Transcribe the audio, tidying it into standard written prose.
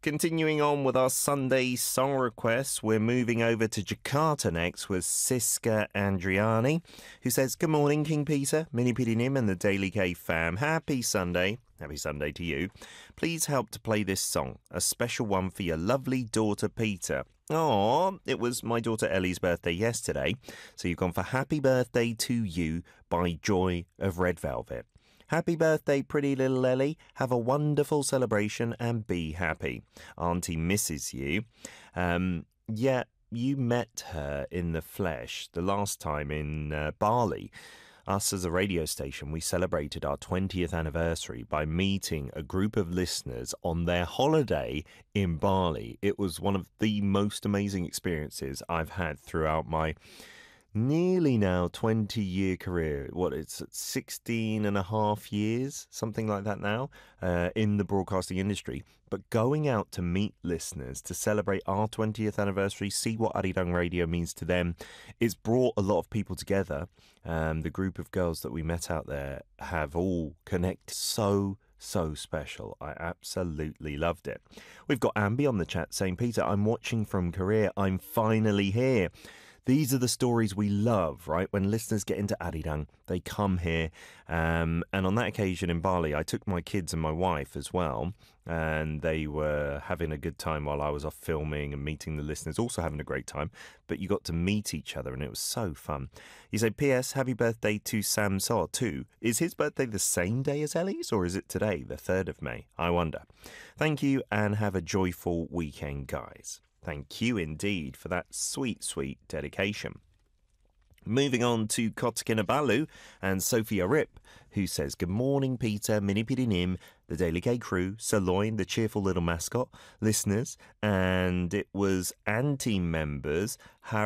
Continuing on with our Sunday song requests, we're moving over to Jakarta next with Siska Andriani, who says, "Good morning, King Peter, Mini Pidi Nim and the Daily K fam. Happy Sunday. Happy Sunday to you. Please help to play this song, a special one for your lovely daughter Peter." Oh, it was my daughter Ellie's birthday yesterday, so you've gone for Happy Birthday to You by Joy of Red Velvet. Happy birthday, pretty little Ellie. Have a wonderful celebration and be happy. Auntie misses you. Yeah, you met her in the flesh the last time in Bali. Us as a radio station, we celebrated our 20th anniversary by meeting a group of listeners on their holiday in Bali. It was one of the most amazing experiences I've had throughout my nearly now 20-year career. It's 16 and a half years, something like that now, in the broadcasting industry. But going out to meet listeners to celebrate our 20th anniversary, see what Arirang Radio means to them, it's brought a lot of people together. The group of girls that we met out there have all connected so special. I absolutely loved it. We've got Ambi on the chat saying, "Peter, I'm watching from Korea. I'm finally here." These are the stories we love, right? When listeners get into Arirang, they come here. And on that occasion in Bali, I took my kids and my wife as well. And they were having a good time while I was off filming and meeting the listeners, also having a great time. But you got to meet each other and it was so fun. You say, "P.S. Happy birthday to Sam Saw too. Is his birthday the same day as Ellie's or is it today, the 3rd of May? I wonder." Thank you and have a joyful weekend, guys. Thank you indeed for that sweet dedication. Moving on to Kotkinabalu and Sophia Rip, who says, "Good morning, Peter, Mini Pidi Nim, the Daily K crew, Saloin, the cheerful little mascot, listeners," and it was Anti members,